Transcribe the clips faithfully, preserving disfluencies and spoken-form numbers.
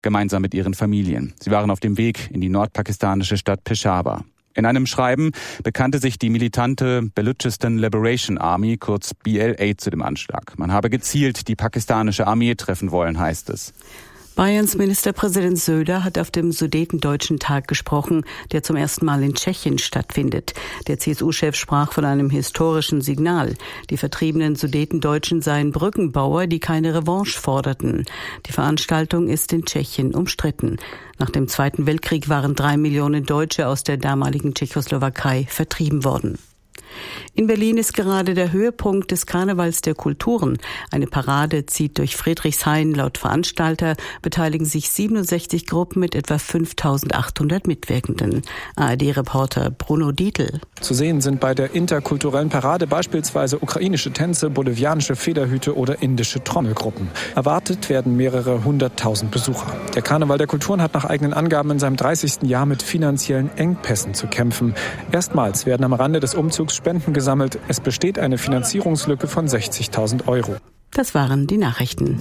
gemeinsam mit ihren Familien. Sie waren auf dem Weg in die nordpakistanische Stadt Peshawar. In einem Schreiben bekannte sich die militante Baluchistan Liberation Army, kurz B L A, zu dem Anschlag. Man habe gezielt die pakistanische Armee treffen wollen, heißt es. Bayerns Ministerpräsident Söder hat auf dem Sudetendeutschen Tag gesprochen, der zum ersten Mal in Tschechien stattfindet. Der C S U-Chef sprach von einem historischen Signal. Die vertriebenen Sudetendeutschen seien Brückenbauer, die keine Revanche forderten. Die Veranstaltung ist in Tschechien umstritten. Nach dem Zweiten Weltkrieg waren drei Millionen Deutsche aus der damaligen Tschechoslowakei vertrieben worden. In Berlin ist gerade der Höhepunkt des Karnevals der Kulturen. Eine Parade zieht durch Friedrichshain. Laut Veranstalter beteiligen sich siebenundsechzig Gruppen mit etwa fünftausendachthundert Mitwirkenden. A R D-Reporter Bruno Dietl. Zu sehen sind bei der interkulturellen Parade beispielsweise ukrainische Tänze, bolivianische Federhüte oder indische Trommelgruppen. Erwartet werden mehrere hunderttausend Besucher. Der Karneval der Kulturen hat nach eigenen Angaben in seinem dreißigsten Jahr mit finanziellen Engpässen zu kämpfen. Erstmals werden am Rande des Umzugs Spenden gesammelt. Es besteht eine Finanzierungslücke von sechzigtausend Euro. Das waren die Nachrichten.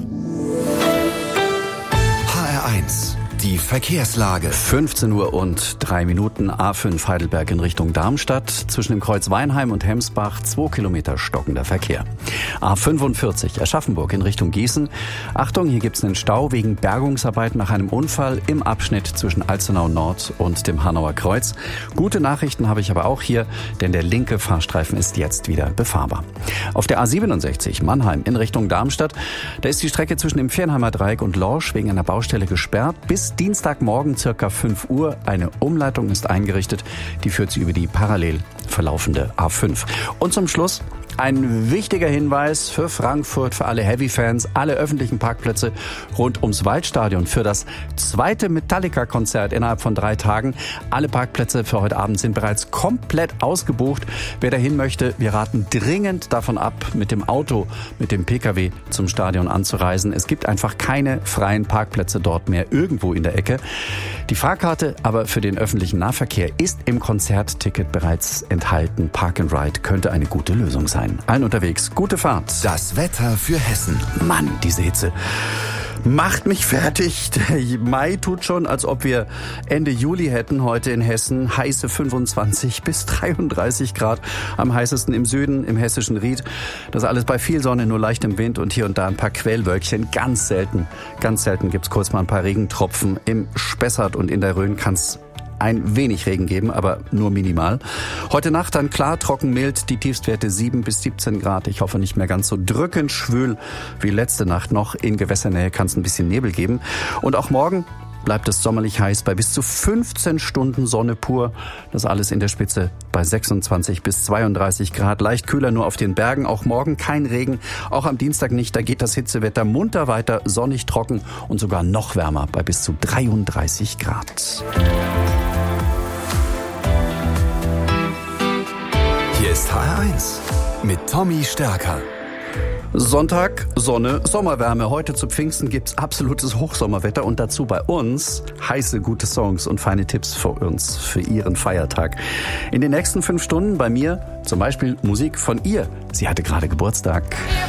H R eins. Die Verkehrslage. fünfzehn Uhr und drei Minuten. A fünf Heidelberg in Richtung Darmstadt. Zwischen dem Kreuz Weinheim und Hemsbach zwei Kilometer stockender Verkehr. A fünfundvierzig Aschaffenburg in Richtung Gießen. Achtung, hier gibt's einen Stau wegen Bergungsarbeit nach einem Unfall im Abschnitt zwischen Alzenau Nord und dem Hanauer Kreuz. Gute Nachrichten habe ich aber auch hier, denn der linke Fahrstreifen ist jetzt wieder befahrbar. Auf der A siebenundsechzig Mannheim in Richtung Darmstadt, da ist die Strecke zwischen dem Fernheimer Dreieck und Lorsch wegen einer Baustelle gesperrt. Bis Dienstagmorgen circa fünf Uhr. Eine Umleitung ist eingerichtet. Die führt sie über die parallel verlaufende A fünf. Und zum Schluss ein wichtiger Hinweis für Frankfurt, für alle Heavy-Fans, alle öffentlichen Parkplätze rund ums Waldstadion für das zweite Metallica-Konzert innerhalb von drei Tagen. Alle Parkplätze für heute Abend sind bereits komplett ausgebucht. Wer dahin möchte, wir raten dringend davon ab, mit dem Auto, mit dem Pkw zum Stadion anzureisen. Es gibt einfach keine freien Parkplätze dort mehr irgendwo in der Ecke. Die Fahrkarte aber für den öffentlichen Nahverkehr ist im Konzertticket bereits enthalten. Park and Ride könnte eine gute Lösung sein. Allen unterwegs, gute Fahrt. Das Wetter für Hessen. Mann, diese Hitze macht mich fertig. Der Mai tut schon, als ob wir Ende Juli hätten heute in Hessen. Heiße fünfundzwanzig bis dreiunddreißig Grad. Am heißesten im Süden, im hessischen Ried. Das alles bei viel Sonne, nur leichtem Wind und hier und da ein paar Quellwölkchen. Ganz selten, ganz selten gibt's kurz mal ein paar Regentropfen. Im Spessart und in der Rhön kann's ein wenig Regen geben, aber nur minimal. Heute Nacht dann klar, trocken, mild, die Tiefstwerte sieben bis siebzehn Grad. Ich hoffe nicht mehr ganz so drückend schwül wie letzte Nacht noch. In Gewässernähe kann es ein bisschen Nebel geben. Und auch morgen bleibt es sommerlich heiß bei bis zu fünfzehn Stunden Sonne pur. Das alles in der Spitze bei sechsundzwanzig bis zweiunddreißig Grad. Leicht kühler nur auf den Bergen. Auch morgen kein Regen. Auch am Dienstag nicht. Da geht das Hitzewetter munter weiter. Sonnig, trocken und sogar noch wärmer bei bis zu dreiunddreißig Grad. Hier ist H R eins mit Tommy Stärker. Sonntag, Sonne, Sommerwärme. Heute zu Pfingsten gibt's absolutes Hochsommerwetter und dazu bei uns heiße, gute Songs und feine Tipps für uns, für Ihren Feiertag. In den nächsten fünf Stunden bei mir zum Beispiel Musik von ihr. Sie hatte gerade Geburtstag.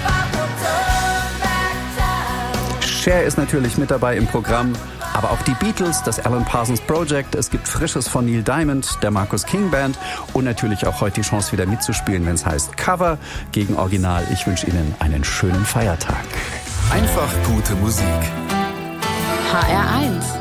Cher ist natürlich mit dabei im Programm, aber auch die Beatles, das Alan Parsons Project, es gibt Frisches von Neil Diamond, der Marcus King Band und natürlich auch heute die Chance wieder mitzuspielen, wenn es heißt Cover gegen Original. Ich wünsche Ihnen einen schönen Feiertag. Einfach gute Musik. H R eins